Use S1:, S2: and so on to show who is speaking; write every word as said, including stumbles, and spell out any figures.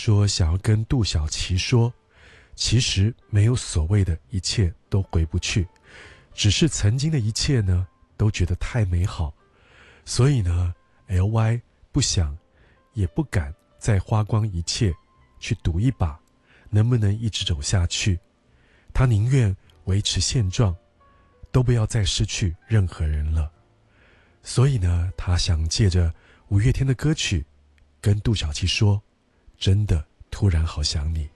S1: 说想要跟杜小琪说，其实没有所谓的一切都回不去，只是曾经的一切呢都觉得太美好，所以呢 L Y 不想也不敢再花光一切去赌一把能不能一直走下去，他宁愿维持现状，都不要再失去任何人了。所以呢，他想借着五月天的歌曲跟杜小琪说，真的突然好想你。